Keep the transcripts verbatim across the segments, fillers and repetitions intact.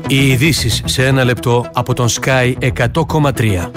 Οι ειδήσεις σε ένα λεπτό από τον Sky εκατό κόμμα τρία.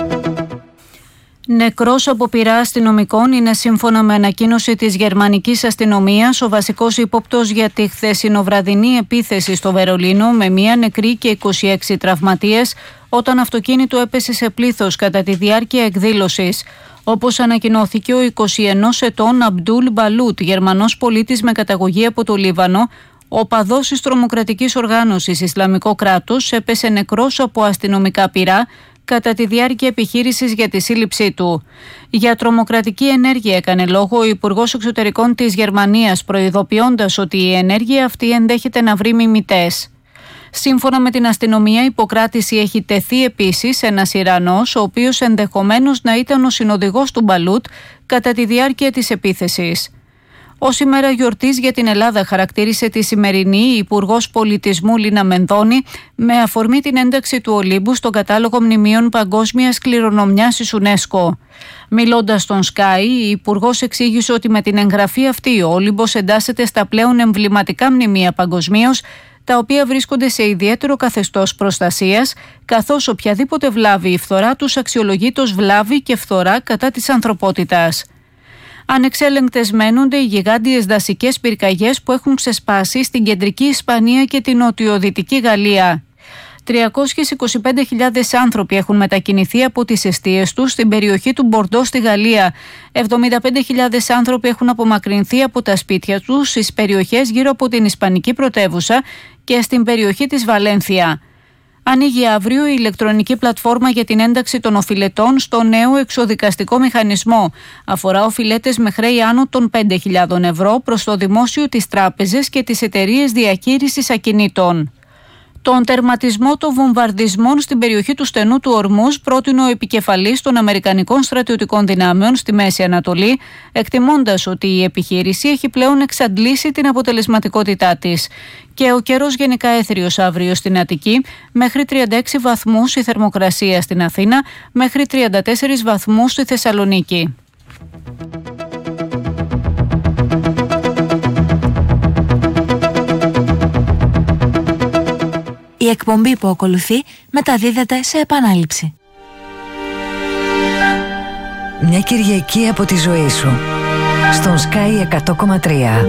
Νεκρός από πυρά αστυνομικών είναι, σύμφωνα με ανακοίνωση της γερμανικής αστυνομίας, ο βασικός ύποπτος για τη χθεσινοβραδινή επίθεση στο Βερολίνο με μία νεκρή και είκοσι έξι τραυματίες όταν αυτοκίνητο έπεσε σε πλήθος κατά τη διάρκεια εκδήλωσης. Όπως ανακοινώθηκε, ο είκοσι ενός ετών Αμπντούλ Μπαλούτ, Γερμανός πολίτης με καταγωγή από το Λίβανο, ο οπαδός της τρομοκρατικής οργάνωσης Ισλαμικό κράτος, έπεσε νεκρός από αστυνομικά πυρά κατά τη διάρκεια επιχείρησης για τη σύλληψή του. Για τρομοκρατική ενέργεια έκανε λόγο ο Υπουργός Εξωτερικών της Γερμανίας, προειδοποιώντας ότι η ενέργεια αυτή ενδέχεται να βρει μιμητές. Σύμφωνα με την αστυνομία, υποκράτηση έχει τεθεί επίσης ένας Ιρανός, ο οποίος ενδεχομένως να ήταν ο συνοδηγός του Μπαλούτ κατά τη διάρκεια της επίθεσης. Ως ημέρα γιορτής για την Ελλάδα χαρακτήρισε τη σημερινή η Υπουργός Πολιτισμού Λίνα Μενδώνη με αφορμή την ένταξη του Ολύμπου στον κατάλογο μνημείων παγκόσμιας κληρονομιάς της UNESCO. Μιλώντας στον Sky, η Υπουργός εξήγησε ότι με την εγγραφή αυτή ο Όλυμπος εντάσσεται στα πλέον εμβληματικά μνημεία παγκοσμίως, τα οποία βρίσκονται σε ιδιαίτερο καθεστώς προστασίας, καθώς οποιαδήποτε βλάβη ή φθορά τους αξιολογείται ως βλάβη και φθορά κατά της ανθρωπότητας. Ανεξέλεγκτες μένονται οι γιγάντιες δασικές πυρκαγιές που έχουν ξεσπάσει στην κεντρική Ισπανία και την νοτιοδυτική Γαλλία. τριακόσιες είκοσι πέντε χιλιάδες άνθρωποι έχουν μετακινηθεί από τις εστίες τους στην περιοχή του Μπορντό στη Γαλλία. εβδομήντα πέντε χιλιάδες άνθρωποι έχουν απομακρυνθεί από τα σπίτια τους στις περιοχές γύρω από την Ισπανική πρωτεύουσα και στην περιοχή της Βαλένθια. Ανοίγει αύριο η ηλεκτρονική πλατφόρμα για την ένταξη των οφειλετών στο νέο εξοδικαστικό μηχανισμό. Αφορά οφειλέτες με χρέη άνω των πέντε χιλιάδες ευρώ προς το δημόσιο, τις τράπεζες και τις εταιρείες διαχείρισης ακινήτων. Τον τερματισμό των βομβαρδισμών στην περιοχή του στενού του Ορμούζ πρότεινε ο επικεφαλής των Αμερικανικών στρατιωτικών δυνάμεων στη Μέση Ανατολή, εκτιμώντας ότι η επιχείρηση έχει πλέον εξαντλήσει την αποτελεσματικότητά της. Και ο καιρός γενικά έθριος αύριο στην Αττική, μέχρι τριάντα έξι βαθμούς η θερμοκρασία στην Αθήνα, μέχρι τριάντα τέσσερις βαθμούς στη Θεσσαλονίκη. Η εκπομπή που ακολουθεί μεταδίδεται σε επανάληψη. Μια Κυριακή από τη ζωή σου στον Sky εκατό κόμμα τρία.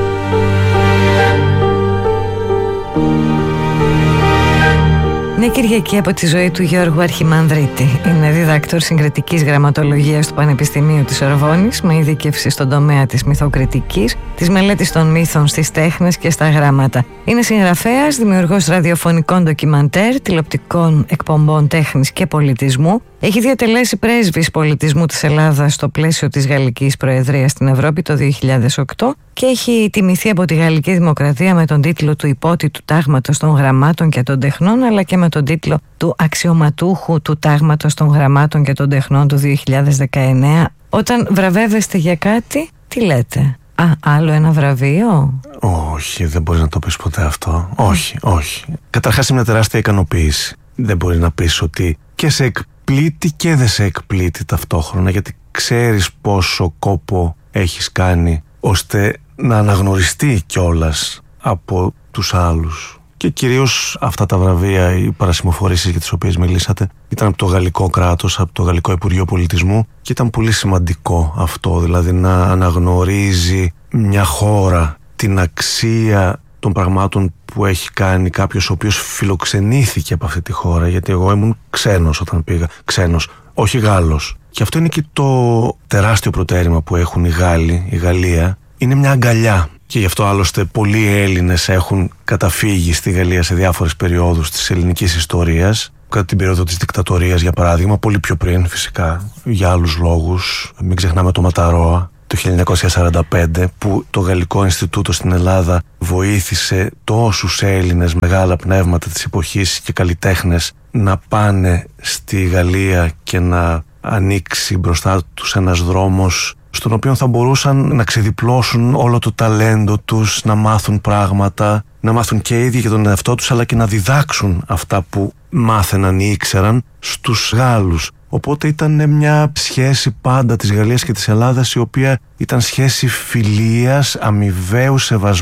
Μια Κυριακή από τη ζωή του Γιώργου Αρχιμανδρίτη. Είναι διδάκτορ συγκριτικής γραμματολογίας του Πανεπιστημίου της Σορβόνης, με ειδίκευση στον τομέα της μυθοκριτικής, της μελέτης των μύθων στις τέχνες και στα γράμματα. Είναι συγγραφέας, δημιουργός ραδιοφωνικών ντοκιμαντέρ, τηλεοπτικών εκπομπών τέχνης και πολιτισμού. Έχει διατελέσει πρέσβης πολιτισμού της Ελλάδας στο πλαίσιο της Γαλλικής Προεδρίας στην Ευρώπη το δύο χιλιάδες οκτώ και έχει τιμηθεί από τη Γαλλική Δημοκρατία με τον τίτλο του Υπότιτου Τάγματος των Γραμμάτων και των Τεχνών, αλλά και με τον τίτλο του Αξιωματούχου του Τάγματος των Γραμμάτων και των Τεχνών του δύο χιλιάδες δεκαεννέα. Όταν βραβεύεστε για κάτι, τι λέτε? Α, άλλο ένα βραβείο? Όχι, δεν μπορείς να το πεις ποτέ αυτό. Όχι, όχι. Καταρχάς είναι μια τεράστια ικανοποίηση. Δεν μπορεί να πεις ότι και σε εκπλήττει και δεν σε εκπλήττει ταυτόχρονα, γιατί ξέρεις πόσο κόπο έχεις κάνει ώστε να αναγνωριστεί κιόλας από τους άλλους. Και κυρίως αυτά τα βραβεία, οι παρασημοφορήσεις για τις οποίες μιλήσατε, ήταν από το γαλλικό κράτος, από το Γαλλικό Υπουργείο Πολιτισμού, και ήταν πολύ σημαντικό αυτό, δηλαδή να αναγνωρίζει μια χώρα την αξία των πραγμάτων που έχει κάνει κάποιος ο οποίος φιλοξενήθηκε από αυτή τη χώρα, γιατί εγώ ήμουν ξένος όταν πήγα, ξένος, όχι Γάλλος. Και αυτό είναι και το τεράστιο προτέρημα που έχουν οι Γάλλοι, η Γαλλία, είναι μια αγκαλιά. Και γι' αυτό άλλωστε πολλοί Έλληνες έχουν καταφύγει στη Γαλλία σε διάφορες περιόδους της ελληνικής ιστορίας. Κατά την περίοδο της δικτατορίας, για παράδειγμα, πολύ πιο πριν φυσικά, για άλλους λόγους. Μην ξεχνάμε το Ματαρόα το χίλια εννιακόσια σαράντα πέντε, που το Γαλλικό Ινστιτούτο στην Ελλάδα βοήθησε τόσους Έλληνες, μεγάλα πνεύματα της εποχής και καλλιτέχνες, να πάνε στη Γαλλία και να ανοίξει μπροστά τους ένας δρόμος στον οποίο θα μπορούσαν να ξεδιπλώσουν όλο το ταλέντο τους, να μάθουν πράγματα, να μάθουν και οι ίδιοι για τον εαυτό τους, αλλά και να διδάξουν αυτά που μάθαιναν ή ήξεραν στους Γάλλους. Οπότε ήταν μια σχέση πάντα της Γαλλίας και της Ελλάδας, η οποία ήταν σχέση φιλίας, αμοιβαίου σεβασμού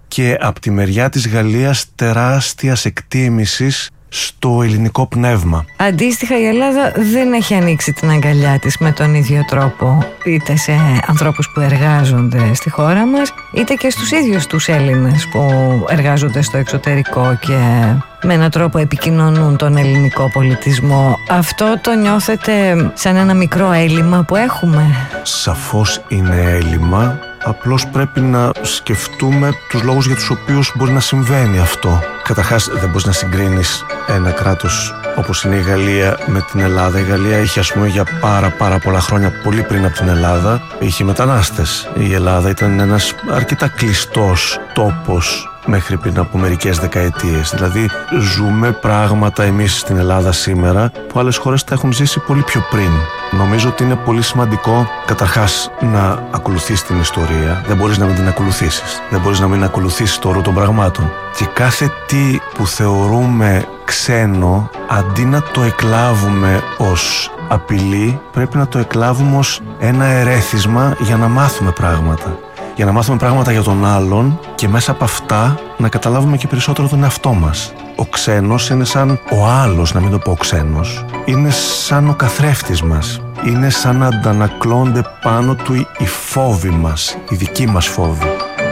και από τη μεριά της Γαλλίας τεράστιας εκτίμησης στο ελληνικό πνεύμα. Αντίστοιχα, η Ελλάδα δεν έχει ανοίξει την αγκαλιά της με τον ίδιο τρόπο, είτε σε ανθρώπους που εργάζονται στη χώρα μας, είτε και στους ίδιους τους Έλληνες που εργάζονται στο εξωτερικό και με έναν τρόπο επικοινωνούν τον ελληνικό πολιτισμό. Αυτό το νιώθετε σαν ένα μικρό έλλειμμα που έχουμε? Σαφώς είναι έλλειμμα. Απλώς πρέπει να σκεφτούμε τους λόγους για τους οποίους μπορεί να συμβαίνει αυτό. Καταρχάς, δεν μπορείς να συγκρίνεις ένα κράτος όπως είναι η Γαλλία με την Ελλάδα. Η Γαλλία είχε, ας πούμε, για πάρα πάρα πολλά χρόνια, πολύ πριν από την Ελλάδα, είχε μετανάστες. Η Ελλάδα ήταν ένας αρκετά κλειστός τόπος μέχρι πριν από μερικές δεκαετίες. Δηλαδή, ζούμε πράγματα εμείς στην Ελλάδα σήμερα που άλλες χώρες τα έχουν ζήσει πολύ πιο πριν. Νομίζω ότι είναι πολύ σημαντικό, καταρχάς, να ακολουθείς την ιστορία. Δεν μπορείς να μην την ακολουθήσεις. Δεν μπορείς να μην ακολουθήσεις το όρο των πραγμάτων. Και κάθε τι που θεωρούμε ξένο, αντί να το εκλάβουμε ως απειλή, πρέπει να το εκλάβουμε ως ένα ερέθισμα για να μάθουμε πράγματα. Για να μάθουμε πράγματα για τον άλλον και μέσα από αυτά να καταλάβουμε και περισσότερο τον εαυτό μας. Ο ξένος είναι σαν ο άλλος, να μην το πω ο ξένος. Είναι σαν ο καθρέφτης μας. Είναι σαν να αντανακλώνται πάνω του οι φόβοι μας, οι δικοί μας φόβοι.